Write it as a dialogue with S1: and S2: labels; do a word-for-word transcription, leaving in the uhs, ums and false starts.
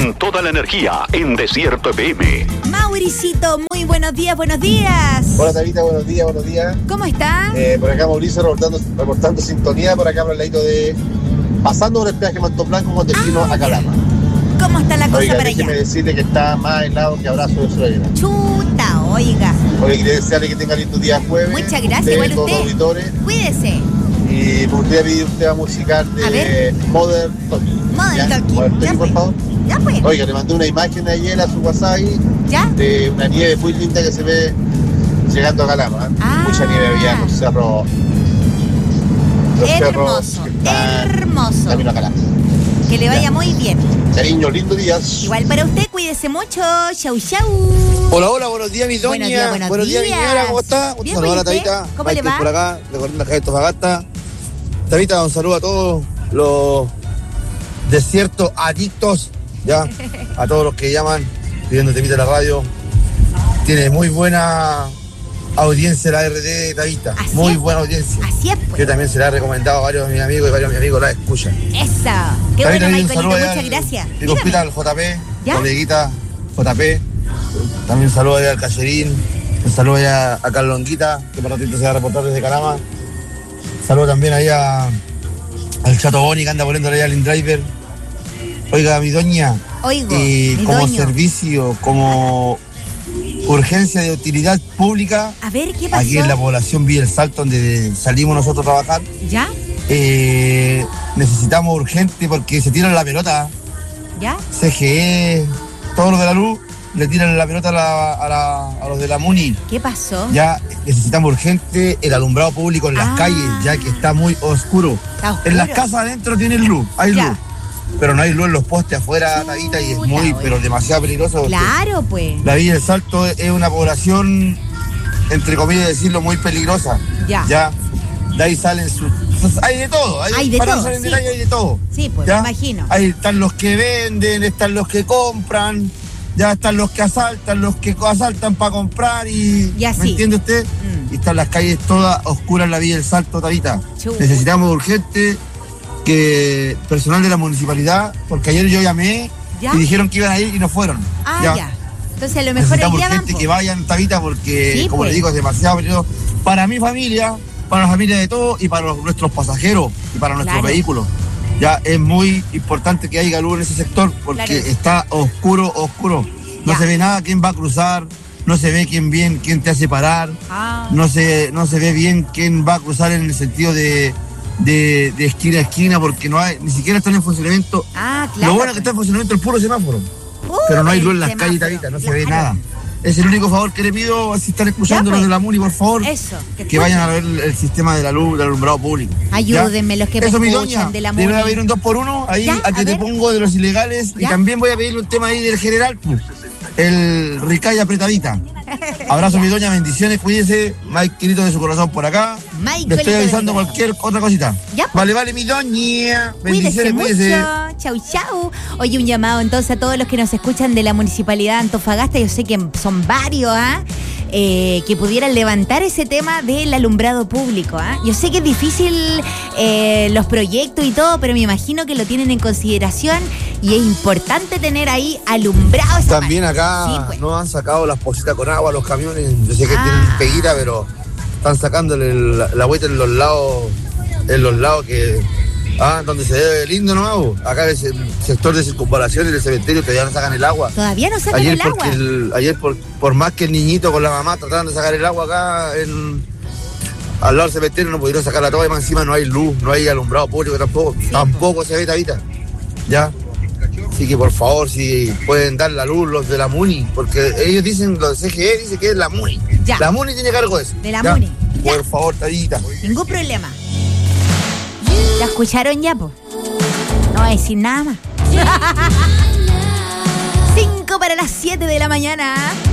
S1: con toda la energía en Desierto F M.
S2: Mauricito, muy buenos días, buenos días.
S3: Hola Tabita, buenos días, buenos días.
S2: ¿Cómo está?
S3: Eh, por acá Mauricio reportando, reportando sintonía, por acá por el ladito de... Pasando por el peaje Manto Blanco con destino
S2: ah,
S3: a Calama.
S2: ¿Cómo está la cosa
S3: oiga,
S2: para
S3: déjeme
S2: allá?
S3: decirle que está más helado que abrazo de suegra.
S2: Chuta, oiga.
S3: Oye, quería desearle que tenga lindo día jueves.
S2: Muchas gracias,
S3: de
S2: igual
S3: todos
S2: usted.
S3: los auditores.
S2: Cuídese.
S3: Y me gustaría pedir un tema musical de Modern Talking.
S2: Modern Talking,
S3: Modern
S2: ya
S3: Talking, por
S2: fue.
S3: favor.
S2: Ya pues.
S3: Oiga, le mandé una imagen ayer a su WhatsApp ahí,
S2: ¿Ya?
S3: de una nieve muy linda que se ve llegando a Calama. ¿eh?
S2: Ah.
S3: Mucha nieve había en los cerros. Los
S2: Hermoso,
S3: cerros que están
S2: hermoso.
S3: camino a Calama.
S2: Que le vaya
S3: Ya.
S2: muy bien.
S3: Cariño, lindo días.
S2: Igual para usted, cuídese mucho. Chau, chau.
S4: Hola, hola, buenos días, mi doña.
S2: Buenos días, buenos días.
S4: Miñera, ¿cómo está? Un
S2: Bien,
S4: saludo a la
S2: ¿y usted?
S4: Tabita.
S2: ¿Cómo le
S4: Michael
S2: va?
S4: por acá, de Corrientes de Antofagasta. Tabita, un saludo a todos los desiertos adictos, ya, a todos los que llaman pidiendo temita a la radio. Tiene muy buena audiencia la R D, Tabita.
S2: Así
S4: Muy
S2: es,
S4: buena audiencia.
S2: Así es, pues.
S4: Yo también se la he recomendado a varios de mis amigos y varios de mis amigos la escuchan.
S2: Esa. Qué
S4: Tabita,
S2: bueno,
S4: un
S2: Michaelito,
S4: saludo allá
S2: muchas
S4: al-
S2: gracias.
S4: Mi
S2: Dígame.
S4: compita, al J P,
S2: ¿Ya?
S4: coleguita J P. También un saludo allá al Cacherín. Un saludo allá a Carlonguita, que para ratito se va a reportar desde Calama. Un saludo también allá al Chato Boni, que anda volviendo allá al InDriver. Oiga, mi doña,
S2: Oigo,
S4: y
S2: mi
S4: como
S2: doño.
S4: servicio, como urgencia de utilidad pública,
S2: A ver, ¿qué pasó?
S4: aquí en la población Villa El Salto, donde salimos nosotros a trabajar,
S2: ¿Ya?
S4: eh, necesitamos urgente porque se tiran la pelota.
S2: ¿Ya?
S4: C G E, todos los de la luz, le tiran la pelota a, la- a la- a los de la MUNI.
S2: ¿Qué pasó?
S4: Ya necesitamos urgente el alumbrado público en las
S2: Ah.
S4: calles, ya que está muy oscuro.
S2: Está oscuro.
S4: En las casas adentro tienen luz, hay
S2: Ya.
S4: luz. Pero no hay luz en los postes afuera, Tabita, y es
S2: Chuta,
S4: muy,
S2: oye.
S4: pero demasiado peligroso. porque
S2: Claro, pues.
S4: La Villa del Salto es una población, entre comillas decirlo, muy peligrosa.
S2: Ya.
S4: Ya. De ahí salen sus... Hay de todo. Hay,
S2: Hay de
S4: para
S2: todo,
S4: no salir
S2: sí.
S4: de la calle hay de todo.
S2: Sí, pues,
S4: ¿Ya?
S2: me imagino.
S4: Ahí están los que venden, están los que compran, ya están los que asaltan, los que asaltan para comprar y...
S2: Y así.
S4: ¿Me entiende usted?
S2: Mm.
S4: Y están las calles todas oscuras en la Villa del Salto, Tabita.
S2: Chuta.
S4: Necesitamos urgente que personal de la municipalidad, porque ayer yo llamé
S2: ¿Ya?
S4: y dijeron que iban a ir y no fueron.
S2: Ah, ya. Entonces a lo mejor
S4: Necesitamos
S2: allá van,
S4: urgente
S2: po.
S4: que vayan, Tabita, porque,
S2: Sí,
S4: como
S2: pues.
S4: le digo, es demasiado peligroso para mi familia, para la familia de todos y para los- nuestros pasajeros y para nuestros
S2: Claro.
S4: vehículos. Ya es muy importante que haya luz en ese sector porque
S2: Claro.
S4: está oscuro, oscuro. No
S2: Ya.
S4: se ve nada quién va a cruzar, no se ve quién bien, quién te hace parar,
S2: Ah.
S4: no se, no se ve bien quién va a cruzar en el sentido de, de, de esquina a esquina porque no hay, ni siquiera están en funcionamiento.
S2: Ah, claro.
S4: Lo bueno es que está en funcionamiento el puro semáforo.
S2: Uy,
S4: Pero no hay luz en las
S2: semáforo.
S4: calles, Tabita, no se ve
S2: Claro.
S4: nada. Es el único favor que le pido, si están escuchando
S2: Ya,
S4: los
S2: pues.
S4: de la MUNI, por favor,
S2: Eso. Que,
S4: que vayan a ver el, el sistema de la luz, del alumbrado público.
S2: Ayúdenme los que me
S4: Eso, mi
S2: escuchan
S4: doña,
S2: de la
S4: le voy a
S2: MUNI.
S4: pedir un dos por uno ahí
S2: Ya,
S4: a
S2: a
S4: que te
S2: ver.
S4: pongo de los ilegales y
S2: Ya.
S4: también voy a pedirle un tema ahí del general, pues, el Ricay apretadita. Abrazo, mi doña, bendiciones, cuídese, Mike querido de su corazón por acá.
S2: Mike,
S4: Le estoy
S2: querido de
S4: avisando
S2: mi corazón.
S4: cualquier otra cosita.
S2: Ya, pues.
S4: Vale, vale, mi doña.
S2: Cuídese
S4: Bendiciones,
S2: mucho.
S4: cuídese.
S2: Chau, chau. Oye, un llamado entonces a todos los que nos escuchan de la Municipalidad de Antofagasta. Yo sé que son varios, ¿ah? Eh, que pudieran levantar ese tema del alumbrado público. ¿ah? Yo sé que es difícil eh, los proyectos y todo, pero me imagino que lo tienen en consideración y es importante tener ahí alumbrado esa
S4: También
S2: parte.
S4: acá
S2: Sí, pues.
S4: no han sacado las pocitas con agua a los camiones. Yo sé que
S2: Ah.
S4: tienen peguita, pero están sacándole la, la vuelta en los lados, en los lados que ah, donde se ve lindo, ¿no? Acá es el sector de circunvalación y el cementerio todavía no sacan el agua.
S2: Todavía no sacan
S4: Ayer
S2: el
S4: porque
S2: agua.
S4: el- ayer por, por más que el niñito con la mamá trataron de sacar el agua acá en al lado del cementerio, no pudieron sacarla toda y más encima no hay luz, no hay alumbrado público tampoco, tampoco se ve, Tabita. ¿Ya? Así que por favor, si pueden dar la luz los de la MUNI, porque ellos dicen, los de C G E dicen que es la MUNI.
S2: Ya.
S4: La MUNI tiene cargo de eso.
S2: De la
S4: ¿ya?
S2: MUNI. Ya.
S4: Por favor, Tabita.
S2: Ningún problema. ¿La escucharon ya, po? No voy a decir nada más. Cinco para las siete de la mañana.